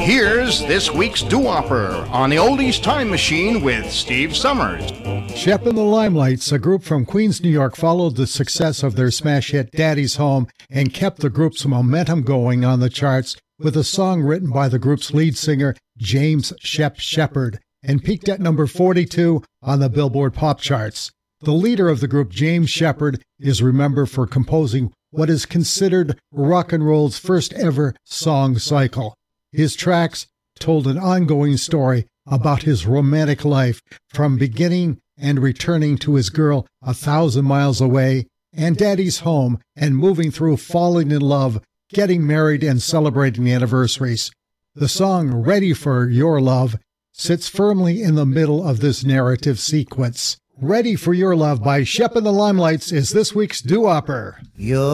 Here's this week's doo-wopper on the Oldies Time Machine with Steve Summers. Shep and the Limelights, a group from Queens, New York, followed the success of their smash hit Daddy's Home and kept the group's momentum going on the charts with a song written by the group's lead singer, James Shep Shepard, and peaked at number 42 on the Billboard pop charts. The leader of the group, James Shepard, is remembered for composing what is considered rock and roll's first ever song cycle. His tracks told an ongoing story about his romantic life, from beginning and returning to his girl 1,000 miles away, and Daddy's Home, and moving through falling in love, getting married, and celebrating anniversaries. The song Ready for Your Love sits firmly in the middle of this narrative sequence. Ready for Your Love by Shep and the Limelights is this week's doo-wopper.